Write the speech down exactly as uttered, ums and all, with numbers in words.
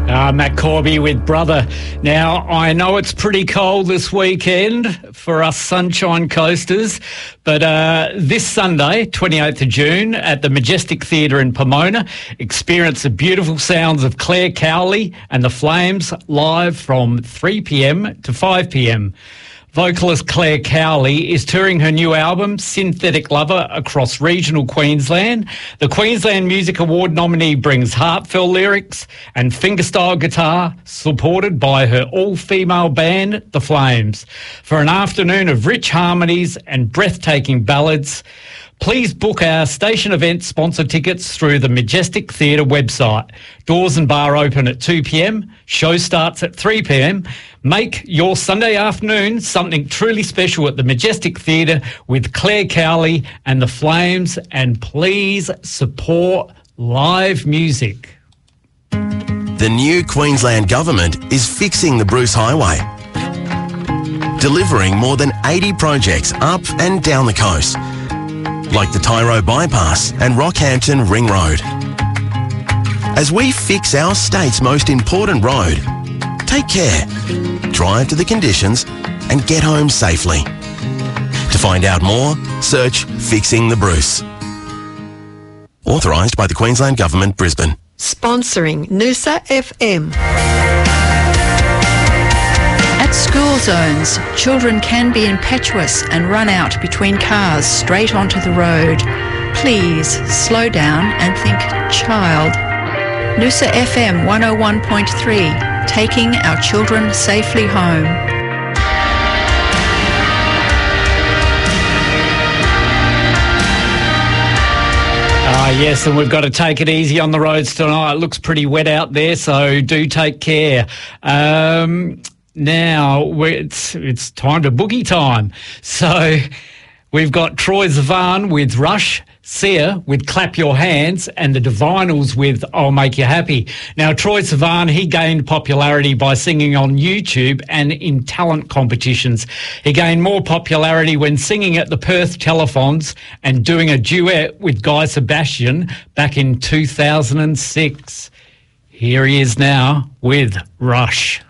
Uh, Matt Corby with Brother. Now, I know it's pretty cold this weekend for us Sunshine Coasters, but uh, this Sunday, twenty-eighth of June, at the Majestic Theatre in Pomona, experience the beautiful sounds of Claire Cowley and the Flames live from three p m to five p m. Vocalist Claire Cowley is touring her new album, Synthetic Lover, across regional Queensland. The Queensland Music Award nominee brings heartfelt lyrics and fingerstyle guitar, supported by her all-female band, The Flames. For an afternoon of rich harmonies and breathtaking ballads, please book our station event sponsor tickets through the Majestic Theatre website. Doors and bar open at two p m. Show starts at three p m. Make your Sunday afternoon something truly special at the Majestic Theatre with Claire Cowley and the Flames, and please support live music. The new Queensland Government is fixing the Bruce Highway, delivering more than eighty projects up and down the coast, like the Tyro Bypass and Rockhampton Ring Road. As we fix our state's most important road, take care, drive to the conditions and get home safely. To find out more, search Fixing the Bruce. Authorised by the Queensland Government, Brisbane. Sponsoring Noosa F M. At school zones, children can be impetuous and run out between cars straight onto the road. Please slow down and think child. Noosa F M one oh one point three, taking our children safely home. Ah, yes, and we've got to take it easy on the roads tonight. It looks pretty wet out there, so do take care. Um... Now, it's it's time to boogie time. So we've got Troy Sivan with Rush, Sia with Clap Your Hands, and the Divinals with I'll Make You Happy. Now, Troy Sivan, he gained popularity by singing on YouTube and in talent competitions. He gained more popularity when singing at the Perth Telethons and doing a duet with Guy Sebastian back in two thousand six. Here he is now with Rush.